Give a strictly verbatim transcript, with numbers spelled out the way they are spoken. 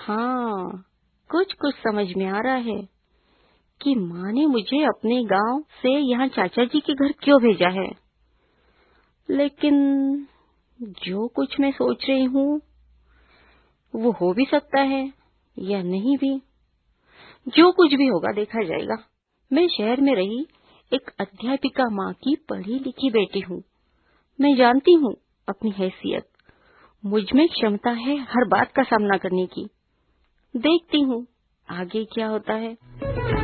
हाँ, कुछ कुछ समझ में आ रहा है कि माँ ने मुझे अपने गांव से यहाँ चाचा जी के घर क्यों भेजा है। लेकिन जो कुछ मैं सोच रही हूँ वो हो भी सकता है या नहीं भी। जो कुछ भी होगा देखा जाएगा। मैं शहर में रही एक अध्यापिका माँ की पढ़ी लिखी बेटी हूँ। मैं जानती हूँ अपनी हैसियत। मुझ में क्षमता है हर बात का सामना करने की। देखती हूँ आगे क्या होता है।